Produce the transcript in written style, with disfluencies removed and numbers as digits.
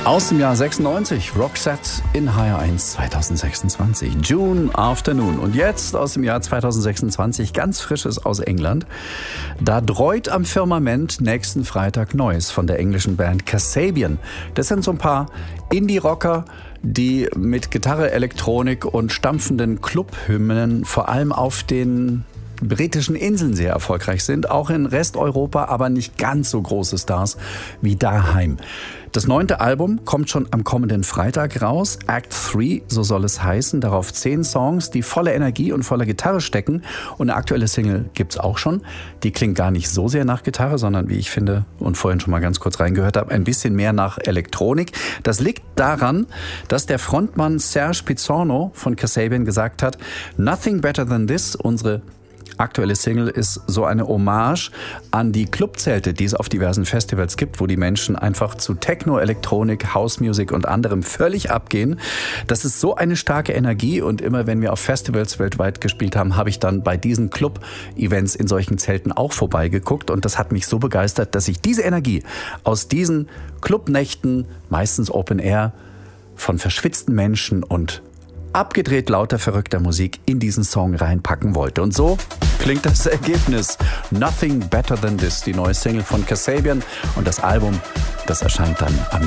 Aus dem Jahr 96, Roxette in HR1 2026, June Afternoon. Und jetzt aus dem Jahr 2026, ganz Frisches aus England. Da dräut am Firmament nächsten Freitag Neues von der englischen Band Kasabian. Das sind so ein paar Indie-Rocker, die mit Gitarre, Elektronik und stampfenden Clubhymnen vor allem auf den britischen Inseln sehr erfolgreich sind, auch in Resteuropa, aber nicht ganz so große Stars wie daheim. Das 9. Album kommt schon am kommenden Freitag raus, Act 3, so soll es heißen, darauf 10 Songs, die voller Energie und voller Gitarre stecken, und eine aktuelle Single gibt's auch schon. Die klingt gar nicht so sehr nach Gitarre, sondern, wie ich finde und vorhin schon mal ganz kurz reingehört habe, ein bisschen mehr nach Elektronik. Das liegt daran, dass der Frontmann Serge Pizzorno von Kasabian gesagt hat, Nothing Better Than This, unsere aktuelle Single, ist so eine Hommage an die Clubzelte, die es auf diversen Festivals gibt, wo die Menschen einfach zu Techno, Elektronik, Housemusik und anderem völlig abgehen. Das ist so eine starke Energie, und immer wenn wir auf Festivals weltweit gespielt haben, habe ich dann bei diesen Club-Events in solchen Zelten auch vorbeigeguckt, und das hat mich so begeistert, dass ich diese Energie aus diesen Clubnächten, meistens Open Air, von verschwitzten Menschen und abgedreht lauter verrückter Musik in diesen Song reinpacken wollte. Und so klingt das Ergebnis. Nothing Better Than This, die neue Single von Kasabian, und das Album, das erscheint dann am